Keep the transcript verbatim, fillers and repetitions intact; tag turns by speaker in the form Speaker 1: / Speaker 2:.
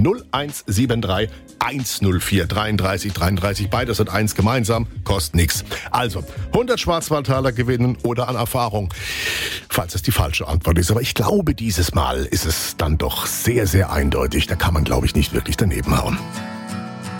Speaker 1: null eins sieben drei eins null vier dreiunddreißig dreiunddreißig. Beides hat eins gemeinsam, kostet nichts. Also, hundert Schwarzwaldtaler gewinnen oder an Erfahrung, falls es die falsche Antwort ist. Aber ich glaube, dieses Mal ist es dann doch sehr, sehr eindeutig. Da kann man, glaube ich, nicht wirklich daneben hauen.